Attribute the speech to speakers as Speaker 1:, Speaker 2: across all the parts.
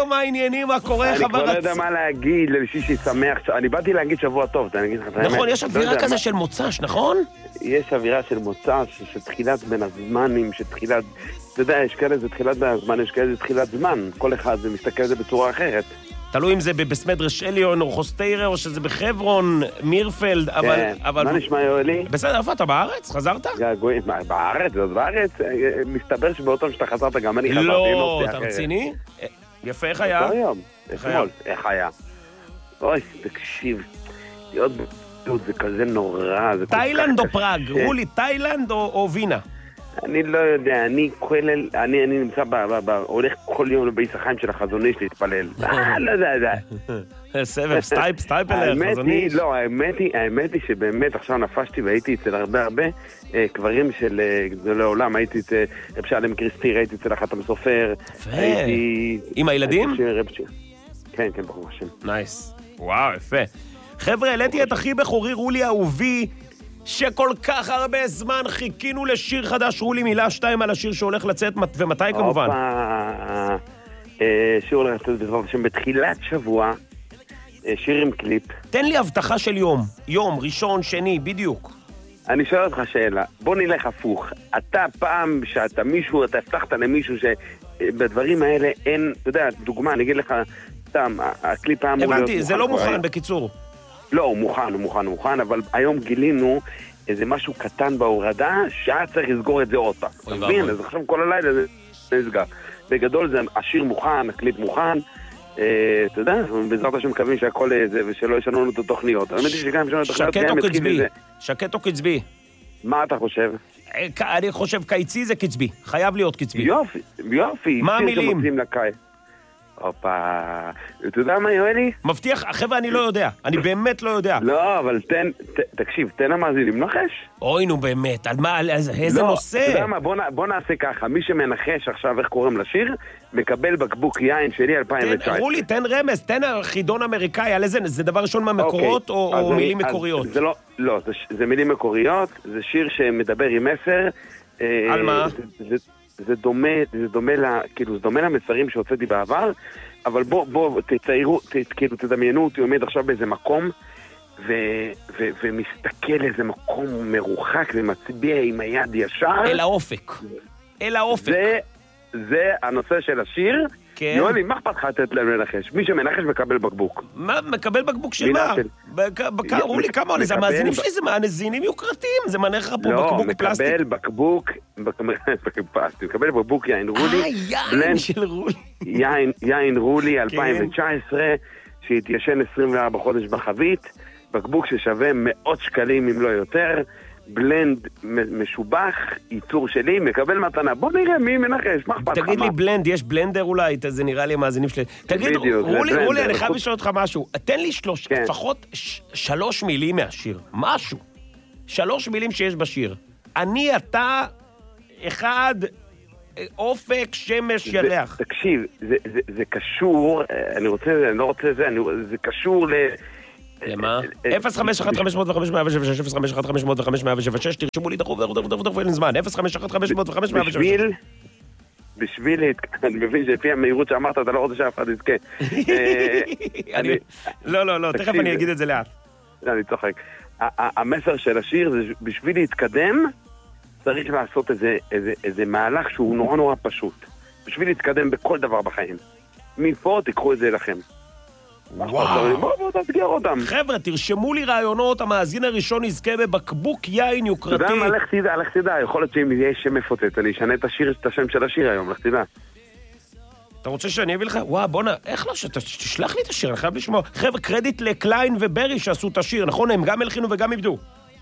Speaker 1: שלום, מה העניינים, מה קורה,
Speaker 2: אני כבר לא יודע מה להגיד לשישי שמח. אני באתי להגיד שבוע טוב, אתה נגיד לך את האמת.
Speaker 1: נכון, יש אווירה כזה של מוצ"ש, נכון?
Speaker 2: יש אווירה של מוצ"ש, של תחילת בין הזמנים, של תחילת... אתה יודע, יש כאלה זה תחילת בין הזמן, יש כאלה זה תחילת זמן. כל אחד זה מסתכל על זה בצורה אחרת.
Speaker 1: תלוי אם זה בבסמדרש עליון או חוסטיירה, או שזה בחברון, מירפלד, אבל...
Speaker 2: מה נשמע, יואלי?
Speaker 1: בסדר, איפה אתה בארץ? חזרת?
Speaker 2: בארץ, זאת בארץ. מסתבר שבאותו שאתה חזרת גם אני חזרתי.
Speaker 1: לא, אתה רציני? יפה, איך היה?
Speaker 2: אותו יום, אתמול, איך היה? אוי, תקשיב, להיות בבידוד זה כזה נורא, זה כל כך קשה.
Speaker 1: תאילנד או פראג? רולי, תאילנד או וינה?
Speaker 2: אני לא יודע, אני נמצא הולך כל יום לבית החיים של החזון איש להתפלל. לא יודע.
Speaker 1: סבב, סטייפלר, חזון איש.
Speaker 2: לא, האמת היא שבאמת עכשיו נפשתי והייתי אצל הרבה קברים של גדולי עולם, הייתי אצל רב שלם קריסטיר, הייתי אצל החתם סופר.
Speaker 1: עם הילדים?
Speaker 2: כן, ברוך השם.
Speaker 1: נייס. וואו, יפה. חבר'ה, העליתי את אחי בכורי רולי אהובי, שכל כך הרבה זמן חיכינו לשיר חדש. רולי, מילה 2 על השיר שהולך לצאת, ומתי כמובן?
Speaker 2: שיר הולך לצאת בעזרת השם בתחילת שבוע, שיר עם קליפ.
Speaker 1: תן לי הבטחה של יום, ראשון, שני, בדיוק.
Speaker 2: אני שואל אותך שאלה, בוא נלך הפוך. אתה פעם שאתה מישהו, אתה הבטחת למישהו שבדברים האלה אין, אתה יודע, דוגמה, אני אגיד לך, סתם, הקליפ היה אמור להיות מוכן.
Speaker 1: הבנתי, זה לא מוכן, בקיצור.
Speaker 2: לא, הוא מוכן, אבל היום גילינו איזה משהו קטן בהורדה, שהיה צריך לסגור את זה עוד פעם. אתה מבין? אז עכשיו כל הלילה זה נסגר. בגדול זה השיר מוכן, הקליפ מוכן, אתה יודע, בעזרת השם מקווים שהכל זה, ושלא ישנו לנו את התוכניות. האמת היא שגם ישנו את התוכניות.
Speaker 1: שקט או קצבי?
Speaker 2: מה אתה חושב?
Speaker 1: אני חושב קייצי זה קצבי, חייב להיות קצבי.
Speaker 2: יופי.
Speaker 1: מה המילים?
Speaker 2: אופה, אתה יודע מה, יואלי?
Speaker 1: מבטיח, חבר'ה, אני לא יודע. אני באמת לא יודע.
Speaker 2: לא, אבל תקשיב, תן המאזינים לנחש.
Speaker 1: אוי, נו באמת, על מה, איזה נושא?
Speaker 2: אתה יודע מה, בוא נעשה ככה. מי שמנחש עכשיו איך קוראים לשיר, מקבל בקבוק יין שלי 2019.
Speaker 1: רולי, תן רמז, תן חידון אמריקאי, על איזה, זה דבר ראשון מהמקורות או מילים מקוריות?
Speaker 2: לא, זה מילים מקוריות, זה שיר שמדבר עם מסר.
Speaker 1: על מה?
Speaker 2: זה דומה למסרים שהוצאתי בעבר, אבל בוא תדמיינו אותי עומד עכשיו באיזה מקום, ומסתכל איזה מקום מרוחק, ומצביע עם היד ישר.
Speaker 1: אל האופק.
Speaker 2: זה הנושא של השיר.
Speaker 1: כן.
Speaker 2: יואלי, מה אכפת לך לתת להם לנחש? מי שמנחש מקבל בקבוק.
Speaker 1: מה? מקבל בקבוק של מה? רולי, כמה עולה? זה המאזינים שלי, זה מאזינים יוקרתיים, זה מנח לך פה בקבוק פלסטיק.
Speaker 2: לא, מקבל בקבוק יין רולי.
Speaker 1: יין של רולי.
Speaker 2: יין רולי 2019, שהתיישן 24 חודש בחבית, בקבוק ששווה מאות שקלים אם לא יותר, בלנד משובח, ייצור שלי, מקבל מתנה. בוא נראה מי מנחש, מה אכפת לך?
Speaker 1: תגיד לי בלנד, יש בלנדר אולי? זה נראה לי המאזינים שלי. תגיד, רולי, אני חייב לשאול אותך משהו. תן לי לפחות 3 מילים מהשיר. משהו. 3 מילים שיש בשיר. אני, אתה, אחד, אופק, שמש, ירח.
Speaker 2: תקשיב, זה קשור, אני לא רוצה זה קשור
Speaker 1: למה? 051-505-176, 051-505-176, תרשמו לי דחוף, אין זמן, 051-505-176.
Speaker 2: בשביל, אני מבין שלפי המהירות שאמרת, אתה לא רוצה שאף אחד יזכה.
Speaker 1: לא, תכף אני אגיד את זה לאט.
Speaker 2: אני צוחק. המסר של השיר זה בשביל להתקדם, צריך לעשות איזה מהלך שהוא נורא נורא פשוט. בשביל להתקדם בכל דבר בחיים. מפה תיקחו את זה לכם. בוא תסגר אותם.
Speaker 1: חבר'ה, תרשמו לי רעיונות, המאזין הראשון יזכה בבקבוק יין יוקרתי.
Speaker 2: אתה יודע מה, לך תדע, יכול להיות שאם יהיה שם מפוצץ, אני אשנה את השם של השיר היום, לך תדע.
Speaker 1: אתה רוצה שאני אביא לך? וואו, בוא'נה, איך לא, תשלח לי את השיר, אני חייב לשמוע. חבר'ה, קרדיט לקליין וברי שעשו את השיר, נכון? הם גם הלחינו וגם עבדו.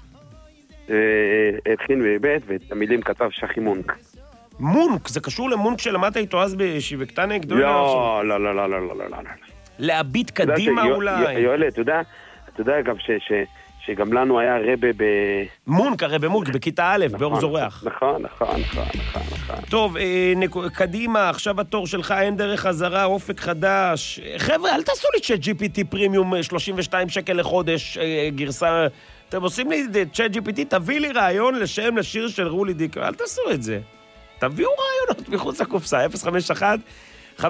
Speaker 2: התחין והבט, ואת המילים כתב שחי מונק.
Speaker 1: מונק, זה קשור למונק שלמדת איתו אז בשיבקתניה גדולה?
Speaker 2: לא.
Speaker 1: להביט קדימה אולי.
Speaker 2: יואל, אתה יודע גם שגם לנו היה רבה
Speaker 1: מונק, הרב מונק, בכיתה א', באור זורח.
Speaker 2: נכון.
Speaker 1: טוב, קדימה, עכשיו התור שלך, אין דרך חזרה, אופק חדש. חבר'ה, אל תעשו לי צ'אט GPT פרימיום 32 שקל לחודש, גרסה... אתם עושים לי צ'אט GPT, תביא לי רעיון לשם לשיר של רולי דיקו, אל תעשו את זה. תביאו רעיונות מחוץ לקופסה, 051 505-176.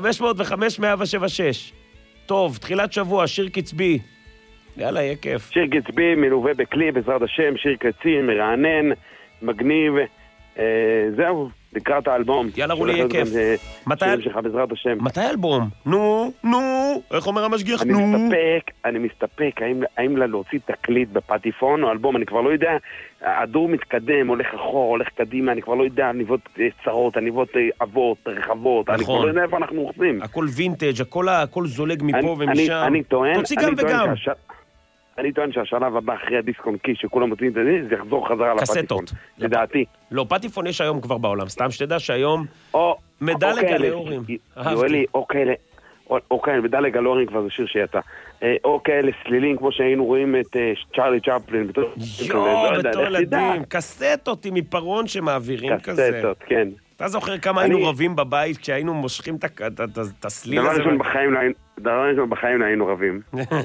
Speaker 1: טוב, תחילת שבוע, שיר קצבי. יאללה, יהיה כיף.
Speaker 2: שיר קצבי, מלווה בכלי, בעזרת השם, שיר קצי, מרענן, מגניב, זהו, לקראת האלבום.
Speaker 1: יאללה, רולי, יהיה כיף.
Speaker 2: שיר שלך, בעזרת השם.
Speaker 1: מתי האלבום? נו, איך אומר המשגיח?
Speaker 2: אני מסתפק, האם להוציא תקליט בפטיפון או אלבום, אני כבר לא יודע, הדור מתקדם, הולך אחורה, הולך קדימה, אני כבר לא יודע, עניבות צרות, עניבות אבות, רחבות, אני כבר לא יודע איפה אנחנו עושים.
Speaker 1: הכל וינטג', הכל זולג מפה ומשם. תוציא גם וגם.
Speaker 2: אני טוען שהשלב הבא אחרי הדיסק-און-קי שכולם מוצאים את זה, זה יחזור חזרה לפטיפון, לדעתי.
Speaker 1: לא, פטיפון יש היום כבר בעולם, סתם שתדע שהיום מדלג על ההורים.
Speaker 2: יואלי, או כאלה, מדלג על ההורים כבר זה שיר שיצא. או כאלה סלילים כמו שהיינו רואים את צ'רלי צ'פלין. בתור
Speaker 1: ילדים, קסטות עם עיפרון שמעבירים כזה.
Speaker 2: קסטות, כן.
Speaker 1: אתה זוכר כמה היינו רבים בבית כשהיינו מושכים את הסליל הזה?
Speaker 2: דבר ראשון בחיים לא היינו רבים.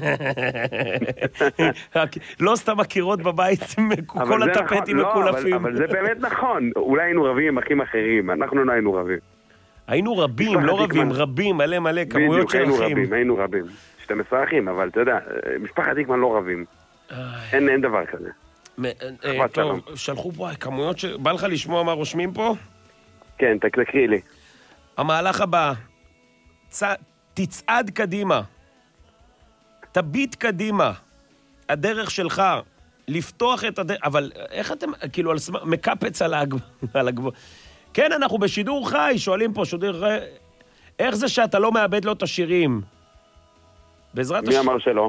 Speaker 1: לא סתם הקירות בבית, כל הטפטים מקולפים.
Speaker 2: אבל זה באמת נכון. אולי היינו רבים עם אחים אחרים, אנחנו לא היינו רבים.
Speaker 1: היינו רבים, לא רבים, רבים, מלא, כמויות של אחים.
Speaker 2: היינו רבים. 12 אחים, אבל אתה יודע, משפחת דיקמן לא רבים. אין דבר כזה.
Speaker 1: טוב, שלחו פה כמויות ש... בא לך לשמוע מה רושמים פה?
Speaker 2: כן, תקריא לי.
Speaker 1: המהלך הבא, תצעד קדימה, תביט קדימה, הדרך שלך, לפתוח את הדרך, אבל איך אתם, כאילו, מקפץ על הגבול. כן, אנחנו בשידור חי, שואלים פה, איך זה שאתה לא מאבד לו את השירים?
Speaker 2: מי אמר שלא?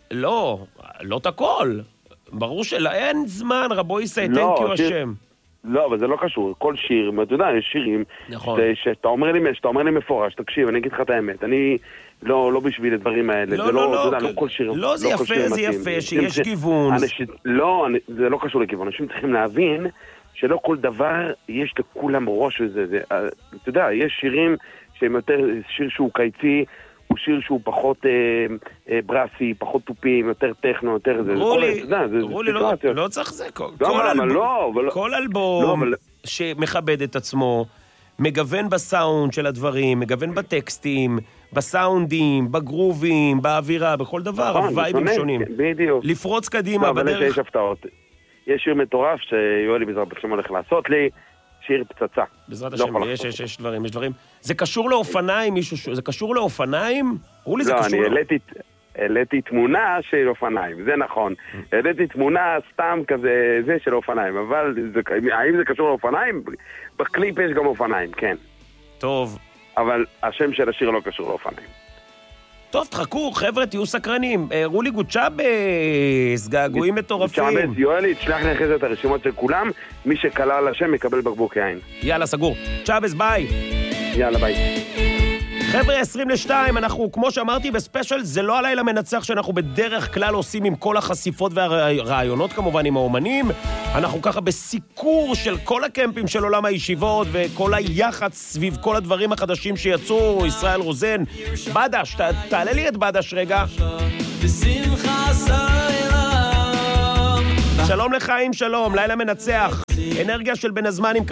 Speaker 1: לא את הכל. ברור אין זמן, רבו יסי, תנקיו השם.
Speaker 2: לא, אבל זה לא קשור. כל שיר, אתה יודע, יש שירים שאתה אומר לי מפורש, תקשיב, אני אגיד לך את האמת, אני לא בשביל הדברים האלה.
Speaker 1: לא, זה יפה שיש גיוון.
Speaker 2: לא, זה לא קשור לכיוון. אנשים צריכים להבין שלא כל דבר יש לכולם ראש וזה. אתה יודע, יש שירים שהם יותר, שיר שהוא קיצי, הוא שיר שהוא פחות ברסי, פחות טופים, יותר טכנו, יותר זה.
Speaker 1: רולי, לא צריך זה. כל אלבום שמכבד את עצמו, מגוון בסאונד של הדברים, מגוון בטקסטים, בסאונדים, בגרובים, באווירה, בכל דבר, הווייבים שונים. לפרוץ קדימה בדרך.
Speaker 2: אבל יש הפתעות. יש שיר מטורף שיואלי בעזרת השם הולך לעשות לי, שיר פצצה.
Speaker 1: בעזרת השם, יש דברים. זה קשור לאופניים, מישהו, זה קשור לאופניים? רולי, זה קשור
Speaker 2: לא, אני העליתי תמונה של אופניים, זה נכון. העליתי תמונה סתם כזה, זה של אופניים, אבל האם זה קשור לאופניים? בקליפ יש גם אופניים, כן.
Speaker 1: טוב.
Speaker 2: אבל השם של השיר לא קשור לאופניים.
Speaker 1: טוב, תחכו, חבר'ה, תהיו סקרנים. רולי גוצ'אבס, געגועים מטורפים.
Speaker 2: גוצ'אבס, יואלי, תשלח לי אחרי זה את הרשימות של כולם. מי שקלה על השם יקבל בקבוק יין.
Speaker 1: יאללה, סגור. צ'אבס, ביי.
Speaker 2: יאללה, ביי.
Speaker 1: חבר'ה, 22, אנחנו, כמו שאמרתי, בספיישל, זה לא הלילה מנצח שאנחנו בדרך כלל עושים עם כל החשיפות והרעיונות, כמובן, עם האומנים. אנחנו ככה בסיקור של כל הקמפים של עולם הישיבות, וכל היחץ סביב כל הדברים החדשים שיצאו, ישראל רוזן. בדש, תעלה לי את בדש רגע. שלום לחיים, שלום, לילה מנצח. אנרגיה של בין הזמנים.